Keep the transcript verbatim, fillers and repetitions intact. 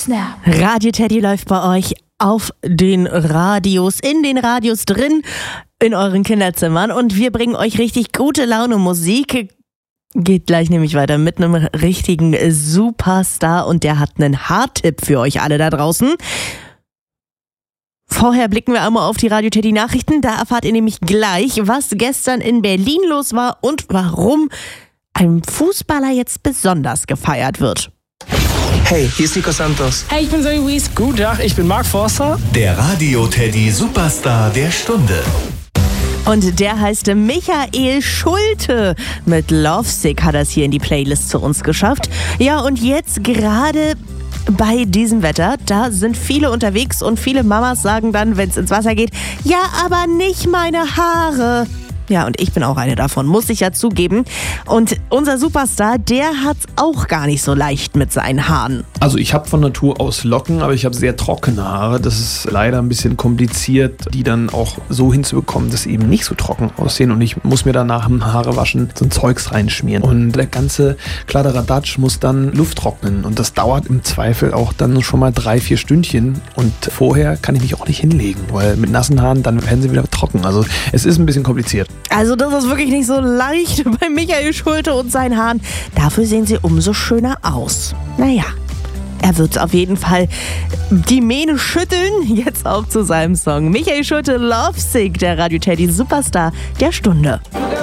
Snap. Radio Teddy läuft bei euch auf den Radios, in den Radios drin, in euren Kinderzimmern und wir bringen euch richtig gute Laune Musik. Geht gleich nämlich weiter mit einem richtigen Superstar und der hat einen Haartipp für euch alle da draußen. Vorher blicken wir einmal auf die Radio Teddy Nachrichten, da erfahrt ihr nämlich gleich, was gestern in Berlin los war und warum ein Fußballer jetzt besonders gefeiert wird. Hey, hier ist Nico Santos. Hey, ich bin Zoe Wies. Guten Tag, ich bin Mark Forster. Der Radio Teddy Superstar der Stunde. Und der heißt Michael Schulte. Mit Lovesick hat er es hier in die Playlist zu uns geschafft. Ja, und jetzt gerade bei diesem Wetter, da sind viele unterwegs und viele Mamas sagen dann, wenn es ins Wasser geht, ja, aber nicht meine Haare. Ja, und ich bin auch eine davon, muss ich ja zugeben. Und unser Superstar, der hat's auch gar nicht so leicht mit seinen Haaren. Also ich habe von Natur aus Locken, aber ich habe sehr trockene Haare. Das ist leider ein bisschen kompliziert, die dann auch so hinzubekommen, dass sie eben nicht so trocken aussehen. Und ich muss mir dann nach dem Haarewaschen so ein Zeugs reinschmieren. Und der ganze Kladderadatsch muss dann Luft trocknen. Und das dauert im Zweifel auch dann schon mal drei, vier Stündchen. Und vorher kann ich mich auch nicht hinlegen, weil mit nassen Haaren, dann werden sie wieder trocken. Also es ist ein bisschen kompliziert. Also das ist wirklich nicht so leicht bei Michael Schulte und seinen Haaren. Dafür sehen sie umso schöner aus. Naja, er wird auf jeden Fall die Mähne schütteln. Jetzt auch zu seinem Song. Michael Schulte, Lovesick, der Radio Teddy Superstar der Stunde.